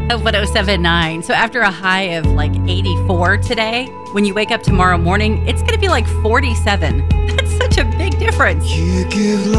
of 107.9. So after a high of like 84 today, when you wake up tomorrow morning, it's going to be like 47. That's such a big difference. You give